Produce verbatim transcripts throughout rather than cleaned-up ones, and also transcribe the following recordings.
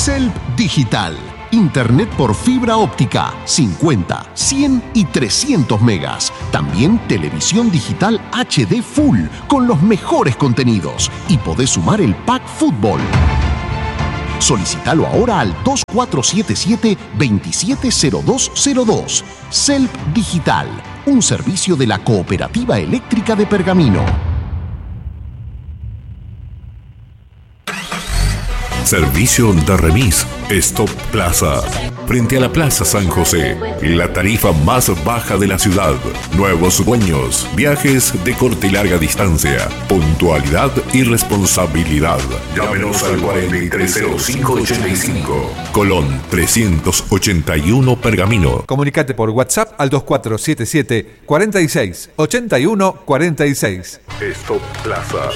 Celp Digital. Internet por fibra óptica, cincuenta, cien y trescientos megas. También televisión digital H D Full con los mejores contenidos. Y podés sumar el Pack Fútbol. Solicítalo ahora al dos cuatro siete siete, dos siete cero dos cero dos. Celp Digital, un servicio de la Cooperativa Eléctrica de Pergamino. Servicio de remis Stop Plaza. Frente a la Plaza San José, la tarifa más baja de la ciudad. Nuevos dueños, viajes de corta y larga distancia, puntualidad y responsabilidad. Llámenos al cuarenta y tres cero cinco ochenta y cinco. Colón trescientos ochenta y uno Pergamino. Comunicate por WhatsApp al dos cuatro siete siete, cuarenta y seis, ochenta y uno, cuarenta y seis. Stop Plaza.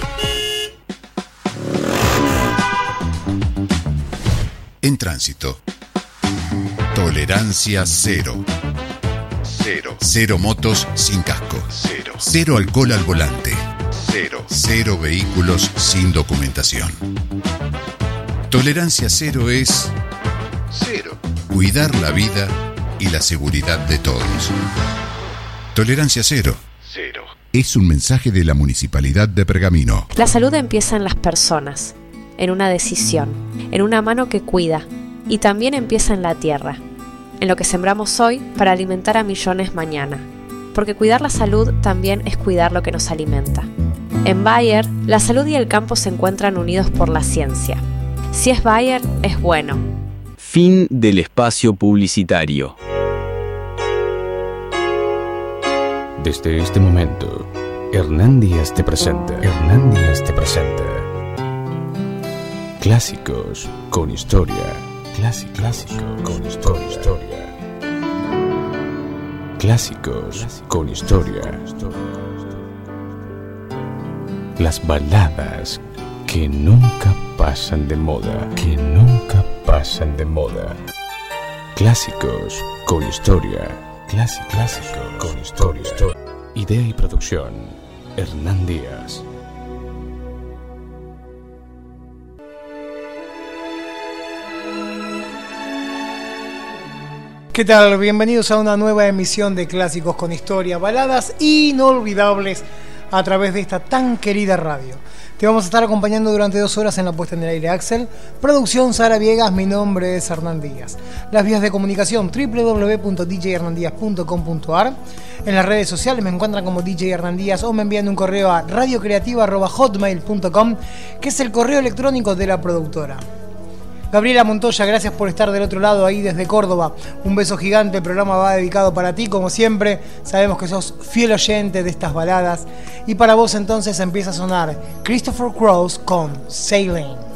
En tránsito. Tolerancia cero. Cero. Cero motos sin casco. Cero. Cero alcohol al volante. Cero. Cero vehículos sin documentación. Tolerancia cero es cero. Cuidar la vida y la seguridad de todos. Tolerancia cero. Cero. Es un mensaje de la Municipalidad de Pergamino. La salud empieza en las personas, en una decisión, en una mano que cuida, y también empieza en la tierra, en lo que sembramos hoy para alimentar a millones mañana, porque cuidar la salud también es cuidar lo que nos alimenta. En Bayer, la salud y el campo se encuentran unidos por la ciencia. Si es Bayer, es bueno. Fin del espacio publicitario. Desde este momento, Hernán Díaz te presenta. Hernán Díaz te presenta. Clásicos con historia. Clásico, clásico con historia. historia. Clásicos con historia. Las baladas que nunca pasan de moda. Que nunca pasan de moda. Clásicos con historia. Clásico, clásico con historia. Idea y producción, Hernán Díaz. ¿Qué tal? Bienvenidos a una nueva emisión de Clásicos con Historia, baladas inolvidables a través de esta tan querida radio. Te vamos a estar acompañando durante dos horas en la puesta en el aire, Axel. Producción Sara Viegas, mi nombre es Hernán Díaz. Las vías de comunicación, doble u doble u doble u punto d j hernán díaz punto com punto a r. En las redes sociales me encuentran como D J Hernán Díaz o me envían un correo a radiocreativa arroba hotmail punto com, que es el correo electrónico de la productora. Gabriela Montoya, gracias por estar del otro lado ahí desde Córdoba. Un beso gigante, el programa va dedicado para ti, como siempre. Sabemos que sos fiel oyente de estas baladas. Y para vos entonces empieza a sonar Christopher Cross con Sailing.